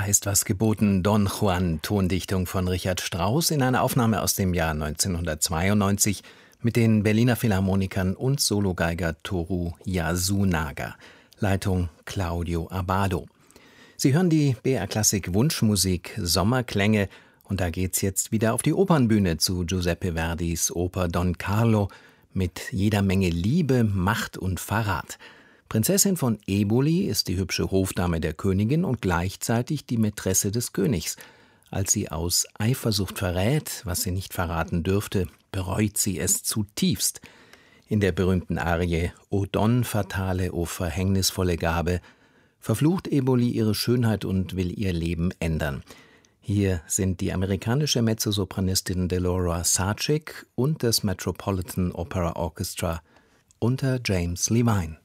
Da ist was geboten. Don Juan, Tondichtung von Richard Strauss in einer Aufnahme aus dem Jahr 1992 mit den Berliner Philharmonikern und Sologeiger Toru Yasunaga. Leitung Claudio Abbado. Sie hören die BR Klassik Wunschmusik Sommerklänge und da geht's jetzt wieder auf die Opernbühne zu Giuseppe Verdis Oper Don Carlo mit jeder Menge Liebe, Macht und Verrat. Prinzessin von Eboli ist die hübsche Hofdame der Königin und gleichzeitig die Mätresse des Königs. Als sie aus Eifersucht verrät, was sie nicht verraten dürfte, bereut sie es zutiefst. In der berühmten Arie O Don fatale, o verhängnisvolle Gabe verflucht Eboli ihre Schönheit und will ihr Leben ändern. Hier sind die amerikanische Mezzosopranistin Delora Sacek und das Metropolitan Opera Orchestra unter James Levine.